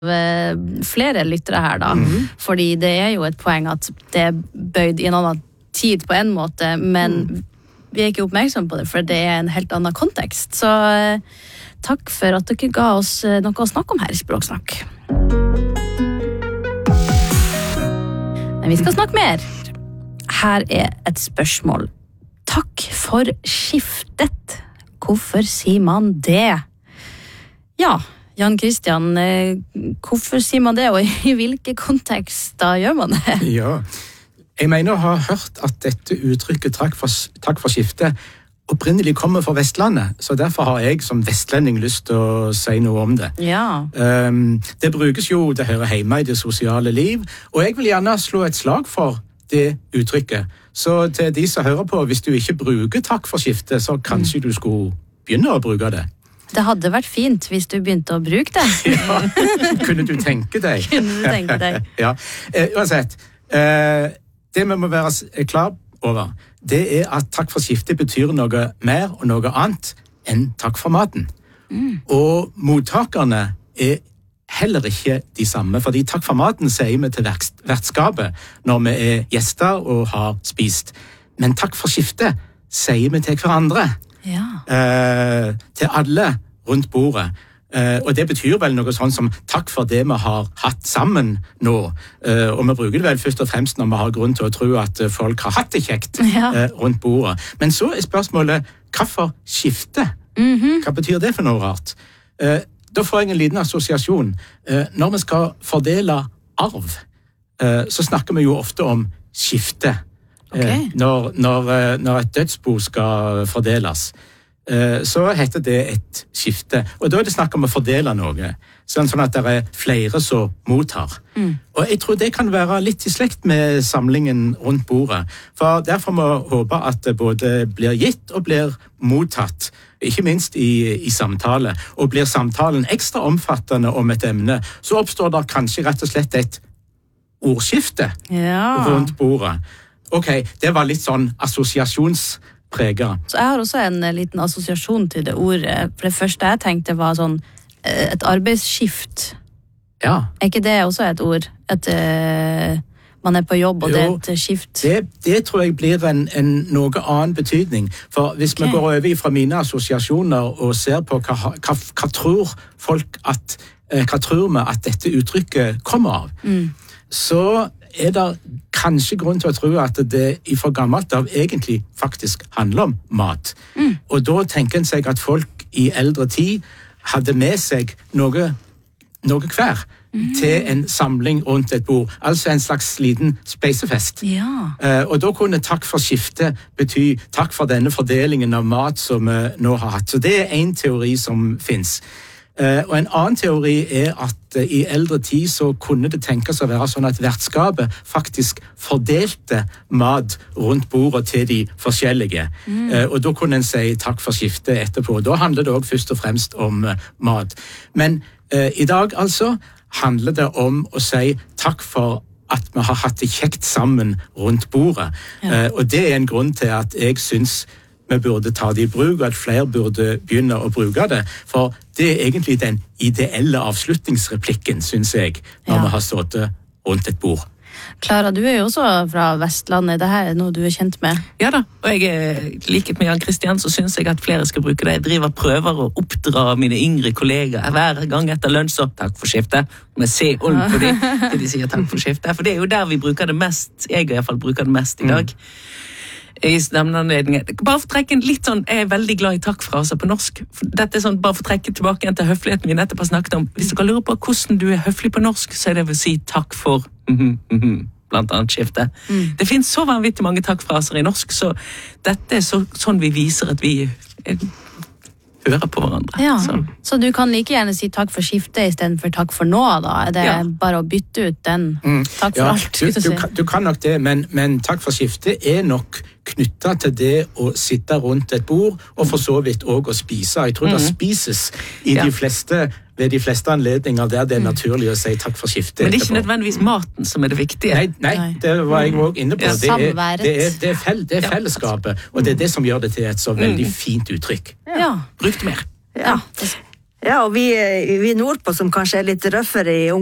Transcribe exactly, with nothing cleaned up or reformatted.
flere lyttere her da, mm-hmm. fordi det er jo et poeng at det er bøyd i en annen tid på en måte, men mm. vi er ikke oppmerksomme på det, for det er en helt annen kontekst. Så takk for at dere ga oss noe å snakke om her i Språksnakk. Men vi skal snakke mer. Her er et spørsmål. Takk for skiftet. Hvorfor sier man det? Ja, Jan Christian, hvorfor sier man det, og i hvilke kontekster gjør man det? Ja, jeg mener å ha hørt at dette uttrykket takk for, takk for skiftet opprinnelig kommer fra Vestlandet, så derfor har jeg som vestlending lyst til å si noe om det. Ja. Um, det brukes jo, det hører hjemme i det sosiale liv, og jeg vil gjerne slå et slag for det uttrykket. Så til de som hører på, hvis du ikke bruker takk for skiftet, så kanskje mm. du skulle begynne å bruke det. Det hadde vært fint hvis du begynte å bruke det. Ja, kunne du tenke deg? Kunne du tenke deg? Ja, eh, uansett. Eh, det vi må være klar over, det er at takk for skiftet betyr noe mer og noe annet enn takk for maten. Mm. Og mottakerne er heller ikke de samme, fordi takk for maten sier vi til vertskapet når vi er gjester og har spist. Men takk for skiftet sier vi til hverandre. Ja. Eh, til alle rundt bordet. Eh, og det betyr vel noe sånn som takk for det vi har hatt sammen nå. Eh, og vi bruker det vel først og fremst når vi har grunn til å tro at folk har hatt det kjekt ja. eh, rundt bordet. Men så er spørsmålet, hva for skifte? Mm-hmm. Hva betyr det for noe rart? Eh, da får jeg en liten assosiasjon. Eh, når vi skal fordele arv, eh, så snakker vi jo ofte om skifte. Okay. Når, når, når et dødsbo skal fordeles, så heter det et skifte. Og da er det snakk om å fordele noe, sånn at det er flere som mottar. Mm. Og jeg tror det kan være litt i slekt med samlingen rundt bordet. For derfor må vi håpe at det både blir gitt og blir mottatt, ikke minst i, i samtale. Og blir samtalen ekstra omfattende om et emne, så oppstår det kanskje rett og slett et ordskifte ja. rundt bordet. Ok, det var litt sånn assosiasjonspreget. Så jeg har også en liten assosiasjon til det ordet. For det første jeg tenkte var sånn et arbeidsskift. Ja. Er ikke det også et ord? At uh, man er på jobb, og jo, det er et skift? Det, det tror jeg blir en, en noe annen betydning. For hvis okay. vi går over fra mine assosiasjoner og ser på hva, hva, hva tror folk at, hva tror vi at dette uttrykket kommer av, mm. så er det kanskje grunn til å tro at det fra gammelt av egentlig faktisk handler om mat. Mm. Og da tenker en seg at folk i eldre tid hadde med seg noe, noe hver mm. til en samling rundt et bord. Altså en slags liten speisefest. Ja. Uh, og da kunne takk for skiftet bety takk for denne fordelingen av mat som vi nå har hatt. Så det er en teori som finnes. Uh, og en annen teori er at uh, i eldre tid så kunne det tenkes å være sånn at vertskapet faktisk fordelte mat rundt bordet til de forskjellige. Mm. Uh, og da kunne en si takk for skiftet etterpå. Da handler det også først og fremst om uh, mat. Men uh, i dag altså handler det om å si takk for at vi har hatt det kjekt sammen rundt bordet. Ja. Uh, og det er en grunn til at jeg synes vi burde ta det i bruk, og at flere burde begynne å bruke det. For det er egentlig den ideelle avslutningsreplikken, synes jeg, når ja. vi har stått rundt et bord. Klara, du er jo også fra Vestlandet. Dette er noe du er kjent med. Ja da, og jeg er liket med Jan Christian, så synes jeg at flere skal bruke det. Jeg driver prøver å oppdra mine yngre kollegaer hver gang etter lunsj, så takk for skiftet. Med se old på de, til de sier takk for skiftet. For det er jo der vi bruker det mest, jeg i hvert fall bruker det mest i dag. Mm. I stemmeanledningen. Bare for å trekke en litt sånn, jeg er veldig glad i takkfraser på norsk. Dette er sånn, bare for å trekke tilbake igjen til høfligheten vi nettopp har snakket om. Hvis dere lurer på hvordan du er høflig på norsk, så er det å si takk for mm-hmm, mm-hmm, blant annet skifte. Mm. Det finnes så vanvittig mange takkfraser i norsk, så dette er så, sånn vi viser at vi er, hører på hverandre. Ja. Så. så du kan like gjerne si takk for skiftet i stedet for takk for nå, da? Er det ja. bare å bytte ut den? Mm. Takk for ja, alt. Du, du, kan, du kan nok det, men, men takk for skiftet er nok knyttet til det å sitte rundt et bord, og for så vidt også å spise. Jeg tror mm. det spises i ja. de fleste, ved de fleste anledninger der det er naturlig å si takk for skiftet. Men det er ikke nødvendigvis maten som er det viktige. Nei, nei det var jeg også inne på. Ja. Det, er, det, er, det, er fell, det er fellesskapet, og det er det som gjør det til et så veldig fint uttrykk. Ja. Bruk det mer. Ja. Ja, og vi, vi nordpå som kanskje er litt røffere i